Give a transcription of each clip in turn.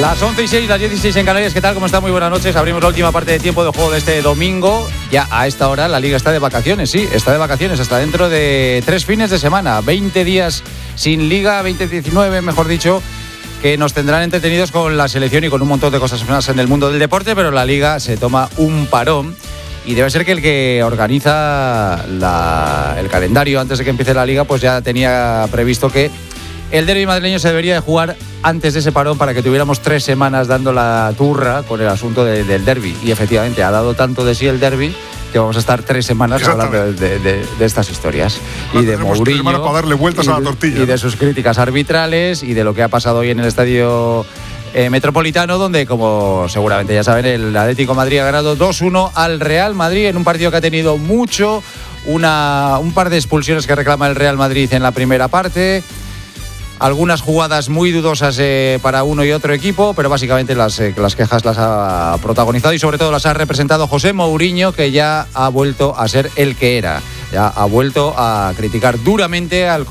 Las 11:06, las 10:16 en Canarias. ¿Qué tal? ¿Cómo está? Muy buenas noches. Abrimos la última parte de tiempo de juego de este domingo. Ya a esta hora la Liga está de vacaciones, sí, está de vacaciones hasta dentro de 3 fines de semana. 20 días sin Liga, 19, mejor dicho, que nos tendrán entretenidos con la selección y con un montón de cosas más en el mundo del deporte, pero la Liga se toma un parón. Y debe ser que el que organiza el calendario antes de que empiece la Liga, pues ya tenía previsto que el derbi madrileño se debería de jugar antes de ese parón para que tuviéramos 3 semanas dando la turra con el asunto del derbi. Y efectivamente ha dado tanto de sí el derbi que vamos a estar 3 semanas hablando de estas historias. Y de Mourinho para darle vueltas a la tortilla. Y de sus críticas arbitrales y de lo que ha pasado hoy en el estadio Metropolitano, donde, como seguramente ya saben, el Atlético de Madrid ha ganado 2-1 al Real Madrid en un partido que ha tenido un par de expulsiones que reclama el Real Madrid en la primera parte. Algunas jugadas muy dudosas para uno y otro equipo, pero básicamente las quejas las ha protagonizado y sobre todo las ha representado José Mourinho, que ya ha vuelto a ser el que era. Ya ha vuelto a criticar duramente al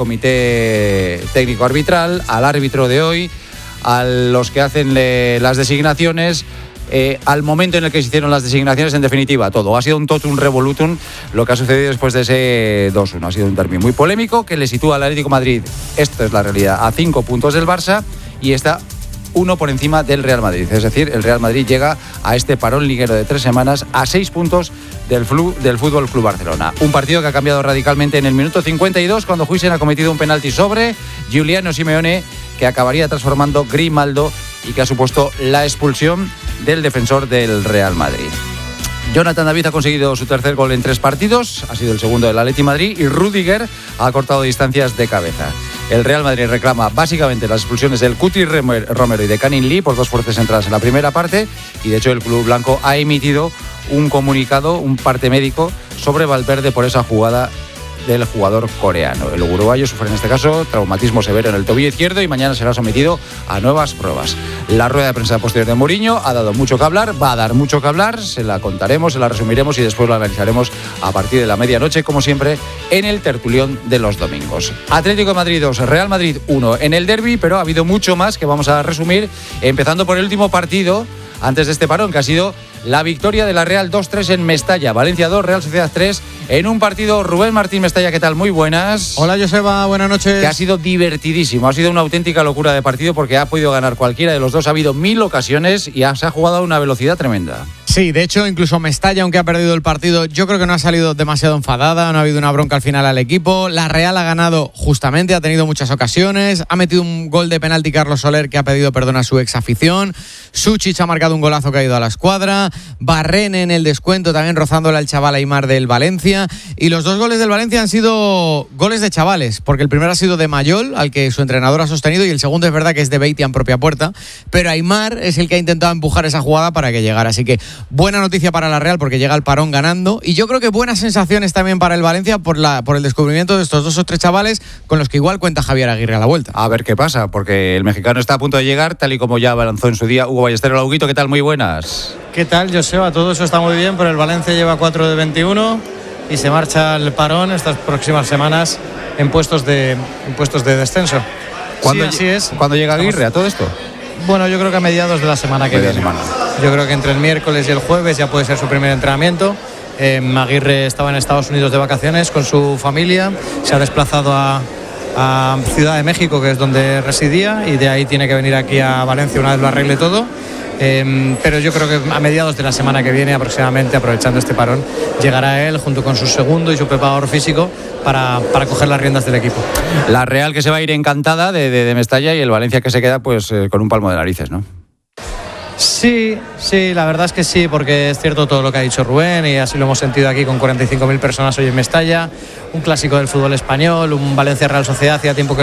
comité técnico arbitral, al árbitro de hoy, a los que hacen las designaciones, al momento en el que se hicieron las designaciones, en definitiva, todo. Ha sido un totum revolutum lo que ha sucedido después de ese 2-1. Ha sido un derbi muy polémico que le sitúa al Atlético de Madrid, esto es la realidad, a 5 puntos del Barça y está 1 por encima del Real Madrid. Es decir, el Real Madrid llega a este parón liguero de 3 semanas a 6 puntos del Fútbol Club Barcelona. Un partido que ha cambiado radicalmente en el minuto 52 cuando Huijsen ha cometido un penalti sobre Giuliano Simeone, que acabaría transformando Grimaldo y que ha supuesto la expulsión del defensor del Real Madrid. Jonathan David ha conseguido su tercer gol en 3 partidos, ha sido el segundo del Atleti Madrid, y Rüdiger ha cortado distancias de cabeza. El Real Madrid reclama básicamente las expulsiones del Cuti Romero y de Canning Lee por 2 fuertes entradas en la primera parte, y de hecho el club blanco ha emitido un comunicado, un parte médico, sobre Valverde por esa jugada del jugador coreano. El uruguayo sufre en este caso traumatismo severo en el tobillo izquierdo y mañana será sometido a nuevas pruebas. La rueda de prensa posterior de Mourinho ha dado mucho que hablar, va a dar mucho que hablar, se la contaremos, se la resumiremos y después la analizaremos a partir de la medianoche, como siempre, en el tertulión de los domingos. Atlético de Madrid 2, Real Madrid 1 en el derbi, pero ha habido mucho más que vamos a resumir, empezando por el último partido antes de este parón, que ha sido la victoria de la Real 2-3 en Mestalla. Valencia 2, Real Sociedad 3, en un partido. Rubén Martín Mestalla, ¿qué tal? Muy buenas. Hola, Joseba, buenas noches. Que ha sido divertidísimo, ha sido una auténtica locura de partido porque ha podido ganar cualquiera de los dos. Ha habido 1000 ocasiones y se ha jugado a una velocidad tremenda. Sí, de hecho, incluso Mestalla, aunque ha perdido el partido, yo creo que no ha salido demasiado enfadada, no ha habido una bronca al final al equipo. La Real ha ganado justamente, ha tenido muchas ocasiones, ha metido un gol de penalti Carlos Soler, que ha pedido perdón a su ex afición. Suchich ha marcado un golazo que ha ido a la escuadra. Barrene en el descuento, también rozándole al chaval Aimar del Valencia. Y los 2 goles del Valencia han sido goles de chavales, porque el primero ha sido de Mayol, al que su entrenador ha sostenido, y el segundo es verdad que es de Beitía en propia puerta. Pero Aimar es el que ha intentado empujar esa jugada para que llegara. Así que buena noticia para la Real porque llega al parón ganando, y yo creo que buenas sensaciones también para el Valencia por el descubrimiento de estos 2 o 3 chavales con los que igual cuenta Javier Aguirre a la vuelta. A ver qué pasa, porque el mexicano está a punto de llegar, tal y como ya avanzó en su día Hugo Ballesteros. Huguito, ¿qué tal? Muy buenas. ¿Qué tal, Joseba? Todo eso está muy bien, pero el Valencia lleva 4 de 21 y se marcha al parón estas próximas semanas en puestos de descenso. ¿Cuándo, sí, así es. ¿Cuándo llega Aguirre a todo esto? Bueno, yo creo que a mediados de la semana que viene. Yo creo que entre el miércoles y el jueves ya puede ser su primer entrenamiento. Aguirre estaba en Estados Unidos de vacaciones con su familia, se ha desplazado a Ciudad de México, que es donde residía, y de ahí tiene que venir aquí a Valencia una vez lo arregle todo. Pero yo creo que a mediados de la semana que viene aproximadamente, aprovechando este parón, llegará él junto con su segundo y su preparador físico para coger las riendas del equipo. La Real, que se va a ir encantada de Mestalla, y el Valencia, que se queda pues con un palmo de narices, ¿no? Sí, la verdad es que sí, porque es cierto todo lo que ha dicho Rubén, y así lo hemos sentido aquí con 45.000 personas hoy en Mestalla. Un clásico del fútbol español, un Valencia Real Sociedad, hacía tiempo que